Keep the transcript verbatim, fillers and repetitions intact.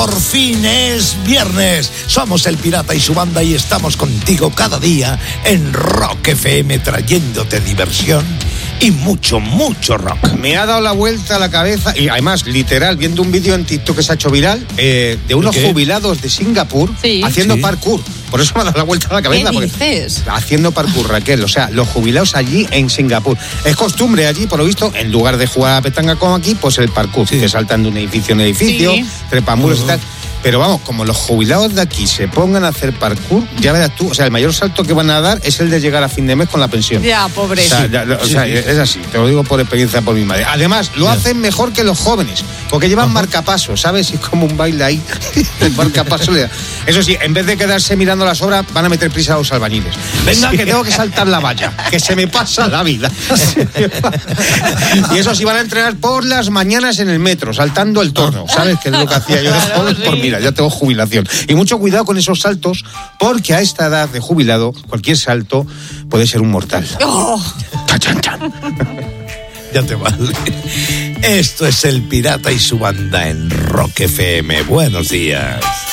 por fin es viernes. Somos El Pirata y su banda y estamos contigo cada día en Rock F M trayéndote diversión y mucho, mucho rock. Me ha dado la vuelta a la cabeza y además, literal, viendo un vídeo en TikTok que se ha hecho viral eh, de unos jubilados de Singapur sí. haciendo sí. parkour. Por eso me ha dado la vuelta a la cabeza. ¿Qué dices? Haciendo parkour, Raquel. O sea, los jubilados allí en Singapur. Es costumbre allí, por lo visto, en lugar de jugar a petanga como aquí, pues el parkour. Sí. Que saltan de un edificio en edificio, sí. trepan muros uh-huh. y tal. Pero vamos, como los jubilados de aquí se pongan a hacer parkour, ya verás tú, o sea, el mayor salto que van a dar es el de llegar a fin de mes con la pensión. Ya, pobre. O sea, ya, o sea sí. es así, te lo digo por experiencia por mi madre. Además, lo ya. hacen mejor que los jóvenes, porque llevan uh-huh. marcapasos, ¿sabes? Es como un baile ahí, el marcapaso le da. Eso sí, en vez de quedarse mirando las obras, van a meter prisa a los albañiles. Venga, sí. que tengo que saltar la valla, que se me pasa la vida. Y eso sí, van a entrenar por las mañanas en el metro, saltando el torno, ¿sabes? Que es lo que hacía yo de joven, por mira, ya tengo jubilación. Y mucho cuidado con esos saltos, porque a esta edad de jubilado, cualquier salto puede ser un mortal. Oh. Chan, chan, chan. Ya te vale. Esto es El Pirata y su banda en Rock F M. Buenos días.